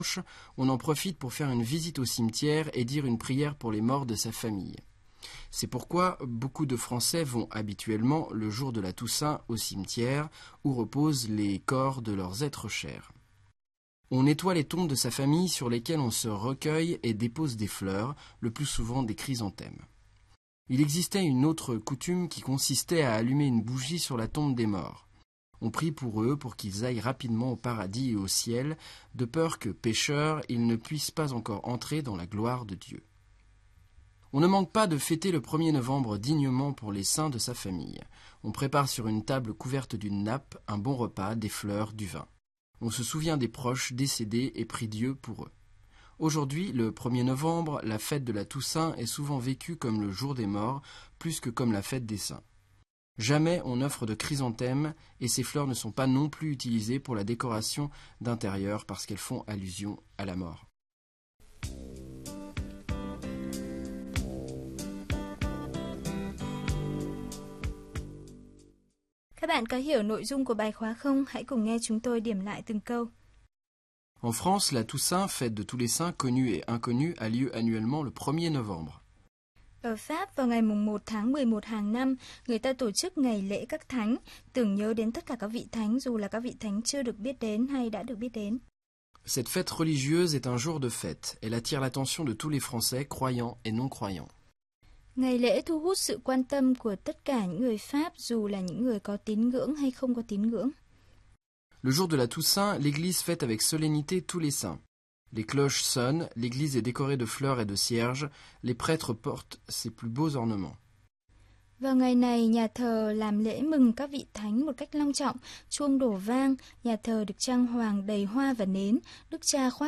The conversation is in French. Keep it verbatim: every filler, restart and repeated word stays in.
on en profite pour faire une visite au cimetière et dire une prière pour les morts de sa famille. C'est pourquoi beaucoup de Français vont habituellement, le jour de la Toussaint, au cimetière, où reposent les corps de leurs êtres chers. On nettoie les tombes de sa famille sur lesquelles on se recueille et dépose des fleurs, le plus souvent des chrysanthèmes. Il existait une autre coutume qui consistait à allumer une bougie sur la tombe des morts. On prie pour eux pour qu'ils aillent rapidement au paradis et au ciel, de peur que, pécheurs, ils ne puissent pas encore entrer dans la gloire de Dieu. On ne manque pas de fêter le premier novembre dignement pour les saints de sa famille. On prépare sur une table couverte d'une nappe un bon repas, des fleurs, du vin. On se souvient des proches décédés et prie Dieu pour eux. Aujourd'hui, le premier novembre, la fête de la Toussaint est souvent vécue comme le jour des morts, plus que comme la fête des saints. Jamais on n'offre de chrysanthèmes et ces fleurs ne sont pas non plus utilisées pour la décoration d'intérieur parce qu'elles font allusion à la mort. Các bạn có hiểu nội dung của bài khóa không? Hãy cùng nghe chúng tôi điểm lại từng câu. En France, la Toussaint, fête de tous les saints connus et inconnus, a lieu annuellement le premier novembre. Ở Pháp, vào ngày mùng một tháng mười một hàng năm, người ta tổ chức ngày lễ các thánh, tưởng nhớ đến tất cả các vị thánh dù là các vị thánh chưa được biết đến hay đã được biết đến. Cette fête religieuse est un jour de fête. Elle attire l'attention de tous les Français, croyants et non-croyants. Ngày lễ thu hút sự quan tâm của tất cả những người Pháp dù là những người có tín ngưỡng hay không có tín ngưỡng. Le jour de la Toussaint, l'église fête avec solennité tous les saints. Les cloches sonnent, l'église est décorée de fleurs et de cierges, les prêtres portent ses plus beaux ornements. Vào ngày này, nhà thờ làm lễ mừng các vị thánh một cách long trọng, chuông đổ vang, nhà thờ được trang hoàng đầy hoa và nến, Đức Cha khoác